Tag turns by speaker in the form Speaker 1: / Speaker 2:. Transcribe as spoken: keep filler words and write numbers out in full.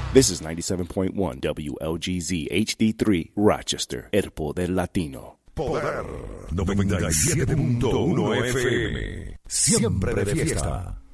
Speaker 1: This is ninety-seven point one W L G Z H D three, Rochester, El Poder Latino.
Speaker 2: Poder noventa y siete punto uno F M. Siempre de fiesta.